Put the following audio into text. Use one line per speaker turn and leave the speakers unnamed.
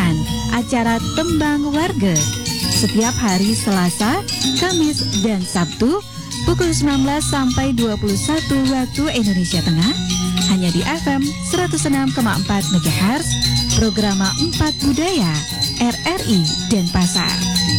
menyaksikan acara Tembang Warga setiap hari Selasa, Kamis, dan Sabtu pukul 19 sampai 21 waktu Indonesia Tengah hanya di FM 106,4 MHz, Programa 4 Budaya RRI Denpasar.